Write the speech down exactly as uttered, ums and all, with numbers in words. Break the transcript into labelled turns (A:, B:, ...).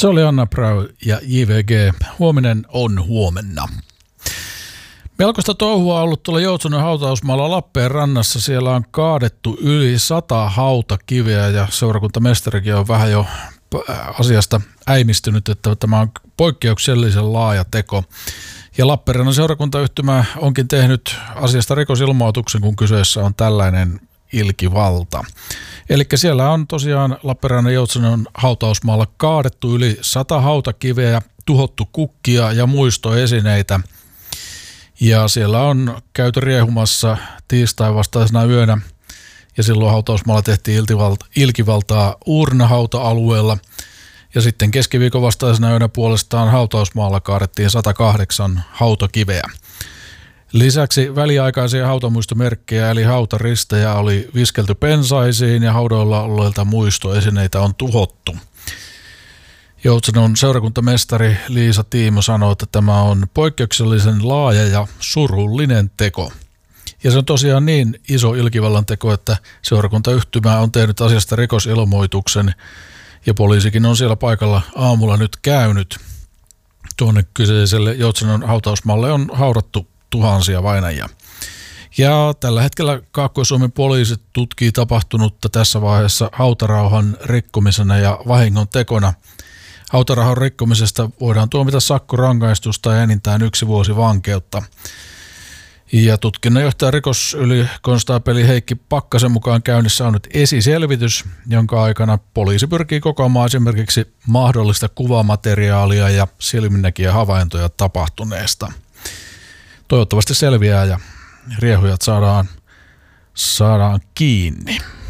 A: Se oli Anna Brau ja J V G. Huominen on huomenna. Melkoista touhua on ollut tuolla Joutsenon hautausmaalla Lappeenrannassa. Siellä on kaadettu yli sata hautakiveä ja seurakuntamestarikin on vähän jo asiasta äimistynyt, että tämä on poikkeuksellisen laaja teko. Ja Lappeenrannan seurakuntayhtymä onkin tehnyt asiasta rikosilmoituksen, kun kyseessä on tällainen ilkivalta. Eli siellä on tosiaan Lappeenrannan Joutsenon hautausmaalla kaadettu yli sata hautakiveä, tuhottu kukkia ja muistoesineitä. Ja siellä on käyty riehumassa tiistain vastaisena yönä, ja silloin hautausmaalla tehtiin ilkivaltaa Uurnahauta-alueella. Ja sitten keskiviikon vastaisena yönä puolestaan hautausmaalla kaadettiin sata kahdeksan hautakiveä. Lisäksi väliaikaisia hautamuistomerkkejä eli hautaristejä oli viskelty pensaisiin ja haudoilla olleilta muistoesineitä on tuhottu. Joutsenon seurakuntamestari Liisa Tiimo sanoi, että tämä on poikkeuksellisen laaja ja surullinen teko. Ja se on tosiaan niin iso ilkivallan teko, että seurakuntayhtymä on tehnyt asiasta rikosilmoituksen ja poliisikin on siellä paikalla aamulla nyt käynyt. Tuonne kyseiselle Joutsenon hautausmaalle on haudattu tuhansia vainajia. Ja tällä hetkellä Kaakkois-Suomen poliisi tutkii tapahtunutta tässä vaiheessa hautarauhan rikkomisena ja vahingon tekona. Hautarauhan rikkomisesta voidaan tuomita sakkorangaistusta ja enintään yksi vuosi vankeutta. Ja tutkinnanjohtaja rikosylikonstaapeli Heikki Pakkasen mukaan käynnissä on nyt esiselvitys, jonka aikana poliisi pyrkii kokoamaan esimerkiksi mahdollista kuvamateriaalia ja silminnäkijä havaintoja tapahtuneesta. Toivottavasti selviää ja riehujat saadaan, saadaan kiinni.